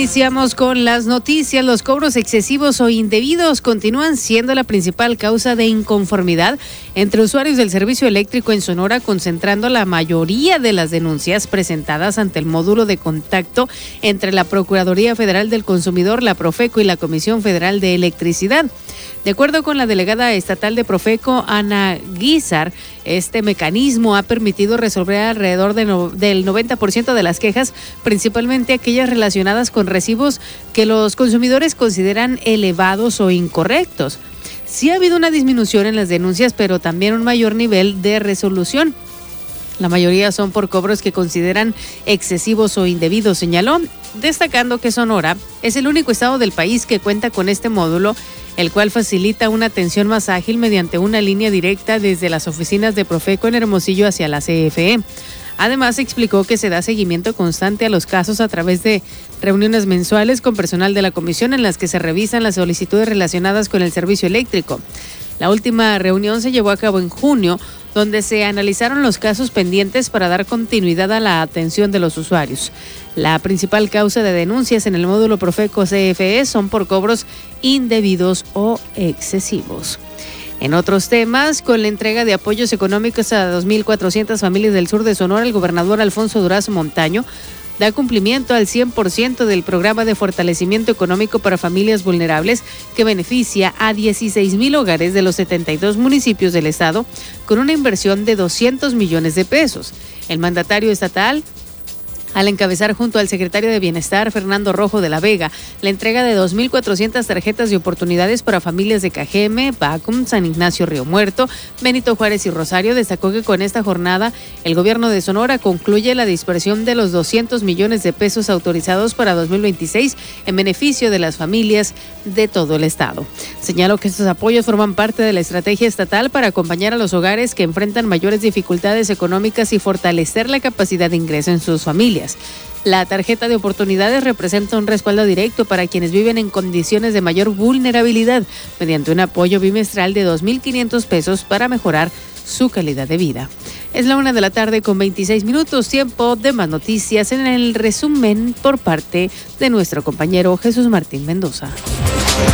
Iniciamos con las noticias. Los cobros excesivos o indebidos continúan siendo la principal causa de inconformidad entre usuarios del servicio eléctrico en Sonora, concentrando la mayoría de las denuncias presentadas ante el módulo de contacto entre la Procuraduría Federal del Consumidor, la Profeco y la Comisión Federal de Electricidad. De acuerdo con la delegada estatal de Profeco, Ana Guizar, este mecanismo ha permitido resolver alrededor del 90% de las quejas, principalmente aquellas relacionadas con recibos que los consumidores consideran elevados o incorrectos. Sí ha habido una disminución en las denuncias, pero también un mayor nivel de resolución. La mayoría son por cobros que consideran excesivos o indebidos, señaló, destacando que Sonora es el único estado del país que cuenta con este módulo, el cual facilita una atención más ágil mediante una línea directa desde las oficinas de Profeco en Hermosillo hacia la CFE. Además, explicó que se da seguimiento constante a los casos a través de reuniones mensuales con personal de la comisión en las que se revisan las solicitudes relacionadas con el servicio eléctrico. La última reunión se llevó a cabo en junio, donde se analizaron los casos pendientes para dar continuidad a la atención de los usuarios. La principal causa de denuncias en el módulo Profeco CFE son por cobros indebidos o excesivos. En otros temas, con la entrega de apoyos económicos a 2.400 familias del sur de Sonora, el gobernador Alfonso Durazo Montaño da cumplimiento al 100% del programa de fortalecimiento económico para familias vulnerables que beneficia a 16,000 hogares de los 72 municipios del estado con una inversión de 200 millones de pesos. El mandatario estatal, al encabezar junto al secretario de Bienestar, Fernando Rojo de la Vega, la entrega de 2.400 tarjetas de oportunidades para familias de Cajeme, Bacum, San Ignacio Río Muerto, Benito Juárez y Rosario, destacó que con esta jornada el gobierno de Sonora concluye la dispersión de los 200 millones de pesos autorizados para 2026 en beneficio de las familias de todo el estado. Señaló que estos apoyos forman parte de la estrategia estatal para acompañar a los hogares que enfrentan mayores dificultades económicas y fortalecer la capacidad de ingreso en sus familias. La tarjeta de oportunidades representa un respaldo directo para quienes viven en condiciones de mayor vulnerabilidad mediante un apoyo bimestral de 2.500 pesos para mejorar su calidad de vida. Es la 1:26 p.m, tiempo de más noticias en el resumen por parte de nuestro compañero Jesús Martín Mendoza.